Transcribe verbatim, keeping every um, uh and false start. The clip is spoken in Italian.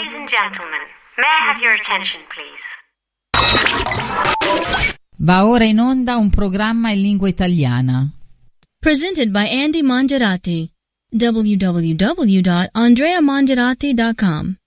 Ladies and gentlemen, may I have your attention, please? Va ora in onda un programma in lingua italiana. Presented by Andy Mongerati. w w w dot andrea mongerati dot com